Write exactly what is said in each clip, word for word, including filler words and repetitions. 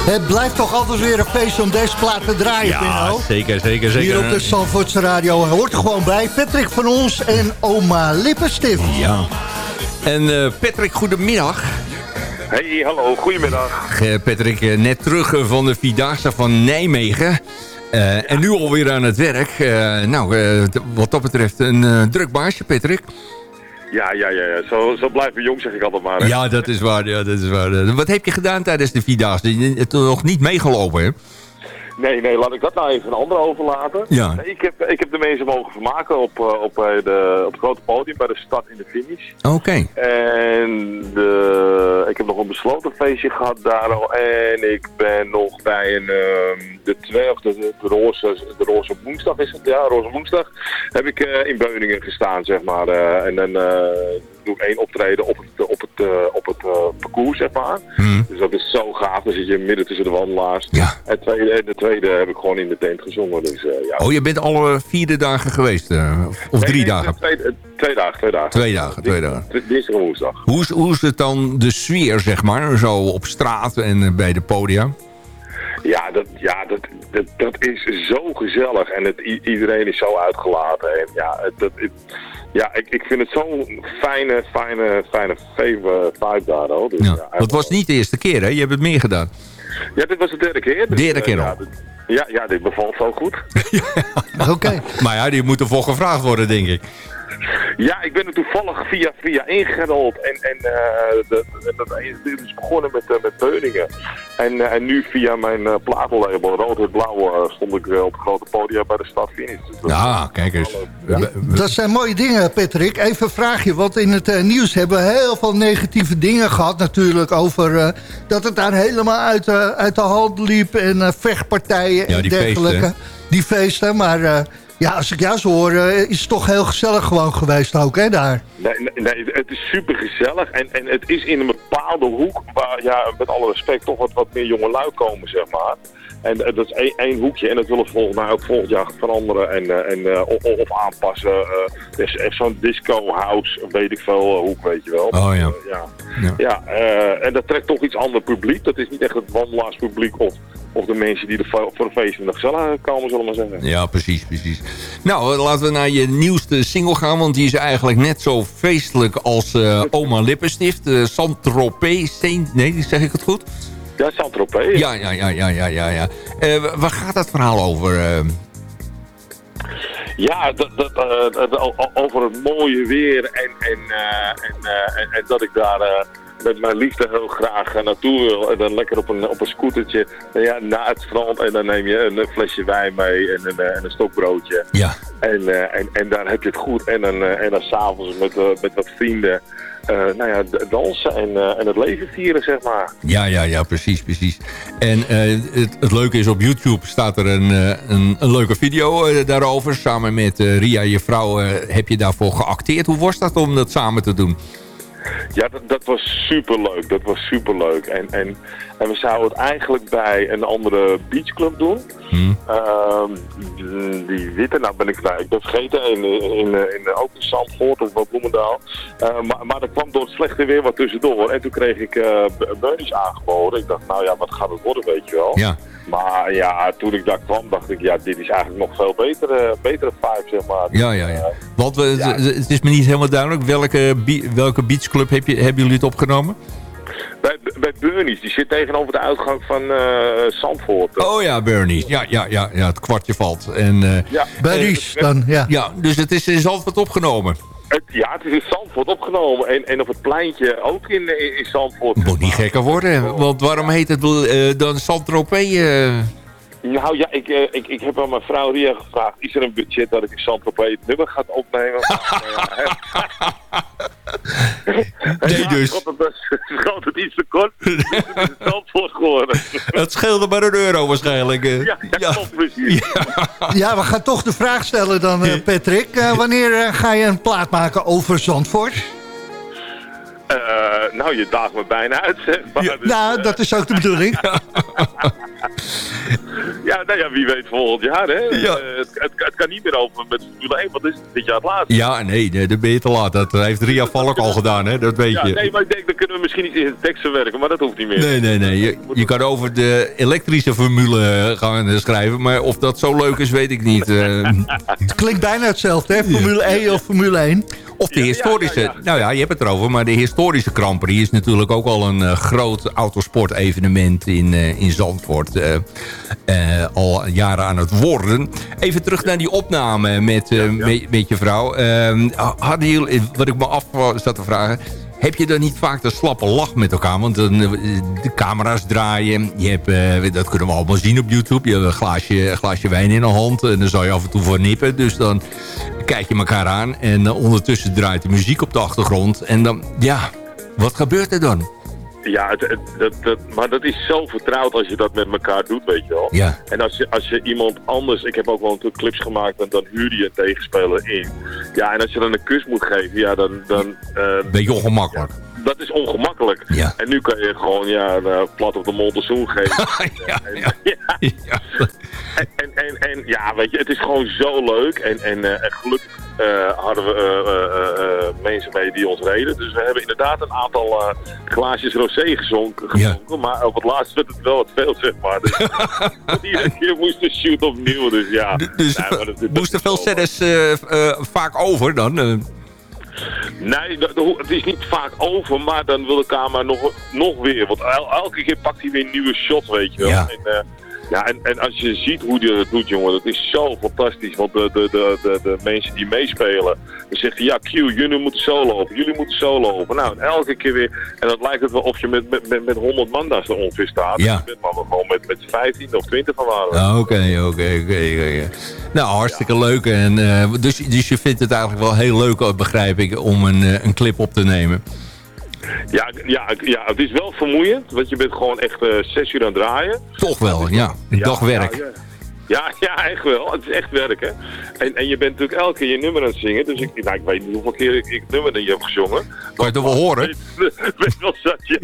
Het blijft toch altijd weer een feest om deze plaat te draaien, Ja, Benno. zeker, zeker, zeker. Hier op de Zandvoortse Radio hoort er gewoon bij. Patrick van ons en oma Lippenstift. Ja. En uh, Patrick, goedemiddag. Hey, hallo, goedemiddag. Uh, Patrick, uh, net terug uh, van de Vierdaagse van Nijmegen. Uh, ja. En nu alweer aan het werk. Uh, nou, uh, t- wat dat betreft een uh, druk baasje, Patrick. Ja, ja, ja, ja. Zo, zo blijven we jong, zeg ik altijd maar. Hè? Ja, dat is waar. Ja, dat is waar. Uh, wat heb je gedaan tijdens de Vierdaagse? Je hebt nog niet meegelopen, hè? Nee, nee, laat ik dat nou even een ander overlaten. Ja. Nee, ik, heb, ik heb de mensen mogen vermaken op, uh, op, uh, de, op het grote podium bij de start in de finish. Oké. Okay. En de, ik heb nog een besloten feestje gehad daar al. En ik ben nog bij een, uh, de, twee, of de, de, roze, de roze woensdag is het, ja, roze woensdag, heb ik uh, in Beuningen gestaan, zeg maar. Uh, en dan uh, doe ik één optreden op het, op het, uh, op het uh, parcours, zeg maar. Hmm. Dus dat is zo gaaf, dan zit je midden tussen de wandelaars. Ja. En de tweede, de tweede heb ik gewoon in de tent gezongen. Dus, uh, ja. Oh, je bent alle vierde dagen geweest? Uh, of of nee, drie nee, dagen? Twee, twee dagen, twee dagen. Twee dagen, twee dagen. Dinsdag en woensdag. Hoe is, hoe is het dan de sfeer, zeg maar, zo op straat en uh, bij de podia? Ja, dat, ja dat, dat, dat is zo gezellig en het, i- iedereen is zo uitgelaten. En ja, het, dat, het, ja ik, ik vind het zo'n fijne, fijne, fijne vibe, vibe daar. Hoor. Dus, ja. ja, dat was niet de eerste keer, hè? Je hebt het meer gedaan. Ja, dit was de derde keer. Dus, derde keer uh, al. ja, dit, ja, ja, dit bevalt zo goed. Oké. Okay. Maar ja, die moet ervoor gevraagd worden, denk ik. Ja, ik ben er toevallig via via ingerold en, en uh, dat, dat is begonnen met, uh, met Beuningen. En, uh, en nu via mijn uh, platenlabel Rood en Blauw uh, stond ik uh, op het grote podium bij de stad finish. Dus ja, kijk eens. Ja. Dat zijn mooie dingen, Patrick. Even een vraagje, want in het uh, nieuws hebben we heel veel negatieve dingen gehad natuurlijk over uh, dat het daar helemaal uit, uh, uit de hand liep en uh, vechtpartijen ja, en die dergelijke. Feesten. Die feesten, maar... Uh, ja, als ik jou zo hoor, uh, is het toch heel gezellig gewoon geweest ook, hè, daar? Nee, nee, nee, het is super gezellig en, en het is in een bepaalde hoek waar, ja, met alle respect, toch wat, wat meer jongelui komen, zeg maar. En uh, dat is één, één hoekje en dat willen we volgens mij ook volgend jaar veranderen en, uh, en, uh, of, of aanpassen. Uh, dus echt zo'n disco house, weet ik veel, uh, hoek, weet je wel. Oh ja. Uh, ja, ja. ja uh, en dat trekt toch iets ander publiek. Dat is niet echt het wandelaarspubliek of... Of de mensen die er voor een feestje nog gezellig komen, zullen we maar zeggen. Ja, precies, precies. Nou, laten we naar je nieuwste single gaan. Want die is eigenlijk net zo feestelijk als uh, Oma Lippenstift. Uh, Saint-Tropez. Nee, zeg ik het goed? Ja, Saint-Tropez. Ja, ja, ja, ja, ja, ja. ja. Uh, waar gaat dat verhaal over? Uh... Ja, dat, dat, uh, over het mooie weer en, en, uh, en, uh, en, en dat ik daar... Uh, met mijn liefde heel graag uh, naartoe wil. En dan lekker op een, op een scootertje uh, ja, naar het strand. En dan neem je een flesje wijn mee en een, uh, en een stokbroodje. Ja. En, uh, en, en daar heb je het goed. En dan, uh, en dan s'avonds met, uh, met wat vrienden uh, nou ja, dansen en, uh, en het leven vieren, zeg maar. Ja, ja, ja, precies, precies. En uh, het, het leuke is, op YouTube staat er een, uh, een, een leuke video uh, daarover. Samen met uh, Ria, je vrouw, uh, heb je daarvoor geacteerd. Hoe was dat om dat samen te doen? Ja, dat, dat was superleuk. Dat was superleuk. En, en, en we zouden het eigenlijk bij een andere beachclub doen. Hmm. Uh, die witte, nou ben ik, nou, ik ben vergeten, in, in, in, in, ook in Zandvoort of wat Bloemendaal. Uh, maar, maar er kwam door het slechte weer wat tussendoor. En toen kreeg ik uh, Beunies aangeboden. Ik dacht, nou ja, wat gaat het worden, weet je wel. Ja. Maar ja, toen ik daar kwam, dacht ik, ja, dit is eigenlijk nog veel betere, betere vibe, zeg maar. Ja, ja, ja. Want uh, ja. het is me niet helemaal duidelijk, welke, welke beachclub heb je, hebben jullie het opgenomen? Bij, bij Bernie's, die zit tegenover de uitgang van uh, Zandvoort. Oh ja, Bernie's. Ja, ja, ja, ja, het kwartje valt. En, uh, ja, Bernie's dan, ja. Ja, dus het is in Zandvoort opgenomen. Het, ja, het is in Zandvoort opgenomen. En, en op het pleintje ook in, in, in Zandvoort. Het moet niet gekker worden, want waarom heet het uh, dan Saint-Tropez? Uh... Nou ja, ik, uh, ik, ik heb aan mijn vrouw Ria gevraagd, is er een budget dat ik in Saint-Tropez het nummer ga opnemen? Nee, dus. Schoot het iets te kort, is het Zandvoort geworden. Het scheelde maar een euro waarschijnlijk. Uh. Ja, ja, ja. Klopt precies. Ja. Ja, we gaan toch de vraag stellen dan, uh, Patrick. Uh, wanneer uh, ga je een plaat maken over Zandvoort? Uh, nou, je daagt me bijna uit, zeg maar. Ja, dus, nou, uh... dat is ook de bedoeling. Ja, nou ja, wie weet volgend jaar, hè. Ja. Uh, het, het, het kan niet meer over met Formule één, want dit is dit jaar het laatste. Ja, nee, nee, dan ben je te laat. Dat heeft Ria Valk al gedaan, hè. Dat weet ja, je. Nee, maar ik denk, dan kunnen we misschien iets in de tekst verwerken, maar dat hoeft niet meer. Nee, nee, nee. Je, je kan over de elektrische formule gaan schrijven, maar of dat zo leuk is, weet ik niet. Uh, het klinkt bijna hetzelfde, hè? Formule één of Formule één. Of de historische, ja, ja, ja. nou ja, je hebt het erover, maar de historische Grand Prix is natuurlijk ook al een uh, groot autosport-evenement in, uh, in Zandvoort. Uh, uh, al jaren aan het worden. Even terug naar die opname met, uh, ja, ja. met, met je vrouw. Uh, hadden jullie, wat ik me af zat te vragen, heb je dan niet vaak de slappe lach met elkaar? Want uh, de camera's draaien, je hebt, uh, dat kunnen we allemaal zien op YouTube. Je hebt een glaasje, een glaasje wijn in de hand en dan zou je af en toe voor nippen. Dus dan kijk je elkaar aan en uh, ondertussen draait de muziek op de achtergrond. En dan, ja, wat gebeurt er dan? Ja, het, het, het, het, maar dat is zo vertrouwd als je dat met elkaar doet, weet je wel. Ja. En als je, als je iemand anders... Ik heb ook wel natuurlijk clips gemaakt en dan huur je een tegenspeler in. Ja, en als je dan een kus moet geven, ja, dan... dan uh, beetje ongemakkelijk. Ja, dat is ongemakkelijk. Ja. En nu kan je gewoon ja, uh, plat op de mond een zoen geven. ja, en, ja. ja. ja. En, en, en, en ja, weet je, het is gewoon zo leuk. En, en, uh, en gelukkig uh, hadden we uh, uh, uh, mensen mee die ons reden. Dus we hebben inderdaad een aantal uh, glaasjes rosé gezonken. gezonken ja. Maar op het laatst werd het wel wat veel, zeg maar. Dus iedere keer moest de shoot opnieuw. Dus ja. D dus nou, maar dat, dat moesten veel setters uh, uh, vaak over dan? Uh. Nee, het is niet vaak over, maar dan wil de camera nog, nog weer. Want el elke keer pakt hij weer een nieuwe shot, weet je wel. Ja. En, uh, ja, en, en als je ziet hoe hij dat doet, jongen, dat is zo fantastisch. Want de, de, de, de, de mensen die meespelen, dan zegt hij, ja, Q, jullie moeten zo lopen, jullie moeten zo lopen. Nou, en elke keer weer, en dat lijkt het wel of je met, met, met, met honderd man daar zo ongeveer staat. Ja. Dus maar we gewoon met, met vijftien of twintig van waren. Oké, oké, oké. Nou, hartstikke ja. leuk. En, uh, dus, dus je vindt het eigenlijk wel heel leuk, begrijp ik, om een, uh, een clip op te nemen. Ja, ja, ja, het is wel vermoeiend, want je bent gewoon echt uh, zes uur aan het draaien. Toch wel, ja. Een ja, dag werk. Ja, ja. ja, ja, echt wel. Het is echt werk, hè. En, en je bent natuurlijk elke keer je nummer aan het zingen. Dus ik, nou, ik weet niet hoeveel keer ik, ik het nummer dat je hebt gezongen. Kan je het wel horen? Weet wel zat je.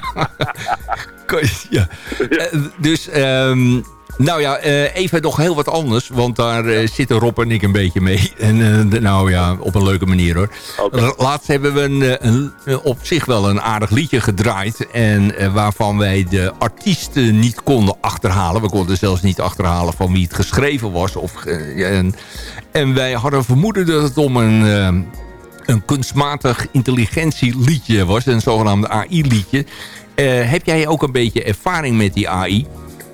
ja. ja. Uh, dus... Um... Nou ja, uh, even nog heel wat anders. Want daar uh, zitten Rob en ik een beetje mee. En uh, de, nou ja, op een leuke manier hoor. Okay. Laatst hebben we een, een, een, op zich wel een aardig liedje gedraaid. En uh, waarvan wij de artiesten niet konden achterhalen. We konden zelfs niet achterhalen van wie het geschreven was. Of, uh, en, en wij hadden vermoeden dat het om een... Uh, een kunstmatig intelligentieliedje was. Een zogenaamde A I-liedje. Uh, heb jij ook een beetje ervaring met die A I?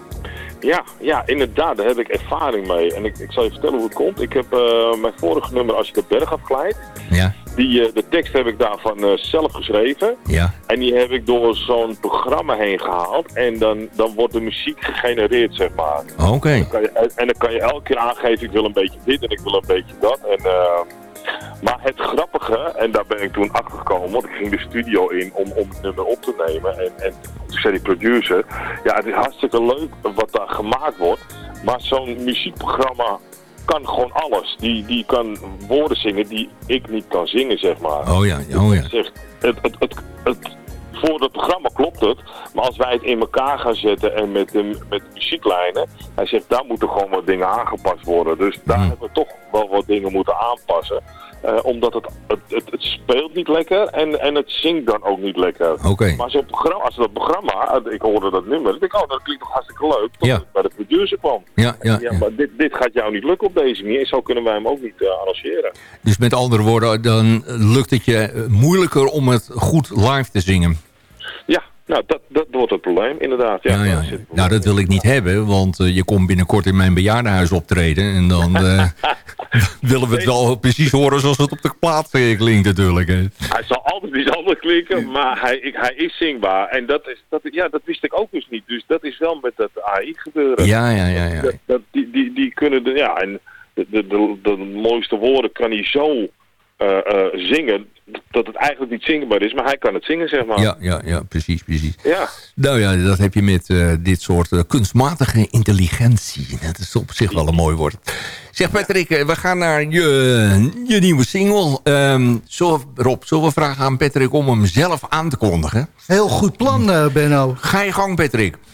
Ja, ja, inderdaad, daar heb ik ervaring mee. En ik, ik zal je vertellen hoe het komt. Ik heb uh, mijn vorige nummer, Als je de berg afglijdt. Ja. Die, uh, de tekst heb ik daarvan uh, zelf geschreven. Ja. En die heb ik door zo'n programma heen gehaald. En dan, dan wordt de muziek gegenereerd, zeg maar. Oké. Okay. En dan kan je elke keer aangeven, ik wil een beetje dit en ik wil een beetje dat. En... Uh, Maar het grappige, en daar ben ik toen achter gekomen, want ik ging de studio in om, om het nummer op te nemen. En, en toen zei die producer, ja, het is hartstikke leuk wat daar gemaakt wordt. Maar zo'n muziekprogramma kan gewoon alles. Die, die kan woorden zingen die ik niet kan zingen, zeg maar. Oh ja, oh ja. Zegt, het, het, het, het, voor het programma klopt het, maar als wij het in elkaar gaan zetten en met de, met de muzieklijnen, hij zegt, daar moeten gewoon wat dingen aangepast worden. Dus daar mm. hebben we toch wel wat dingen moeten aanpassen. Uh, omdat het, het, het, het speelt niet lekker en, en het zingt dan ook niet lekker. Okay. Maar zo'n programma, als dat programma, ik hoorde dat nummer, dan denk ik, oh, dat klinkt toch hartstikke leuk, tot ja. ik bij de producer kwam. Ja, ja, ja, ja. Maar dit, dit gaat jou niet lukken op deze manier en zo kunnen wij hem ook niet uh, arrangeren. Dus met andere woorden, dan lukt het je moeilijker om het goed live te zingen? Ja. Nou, dat, dat wordt het probleem, inderdaad. Ja, ja, ja, ja. Nou, dat wil ik niet hebben, want uh, je komt binnenkort in mijn bejaardenhuis optreden. En dan uh, willen we het wel precies horen zoals het op de plaat klinkt natuurlijk. Hè. Hij zal altijd iets anders klinken, maar hij, ik, hij is zingbaar. En dat, is, dat, ja, dat wist ik ook dus niet. Dus dat is wel met dat A I gebeuren. Ja, ja, ja. ja. Dat, dat, die, die, die kunnen, de, ja, en de, de, de, de mooiste woorden kan hij zo uh, uh, zingen... dat het eigenlijk niet zingbaar is, maar hij kan het zingen, zeg maar. Ja, ja, ja, precies, precies. Ja. Nou ja, dat heb je met uh, dit soort uh, kunstmatige intelligentie. Dat is op zich wel een mooi woord. Zeg Patrick, we gaan naar je, je nieuwe single. Um, zullen, Rob, zullen we vragen aan Patrick om hem zelf aan te kondigen? Heel goed plan, uh, Benno. Ga je gang, Patrick.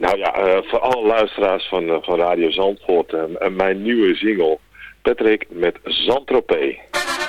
Nou ja, uh, voor alle luisteraars van, uh, van Radio Zandvoort, uh, mijn nieuwe single, Patrick met Saint-Tropez.